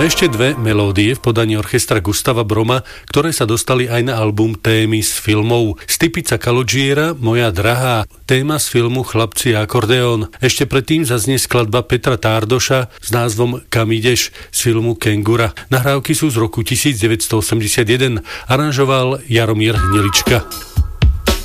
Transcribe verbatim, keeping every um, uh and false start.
A ešte dve melódie v podaní orchestra Gustava Broma, ktoré sa dostali aj na album Témy z filmov. Stipica Kalodžiera, Moja drahá, téma z filmu Chlapci a akordeón. Ešte predtým zaznie skladba Petra Tárdoša s názvom Kam ideš z filmu Kengura. Nahrávky sú z roku devätnásť osemdesiatjeden, aranžoval Jaromír Hnilička.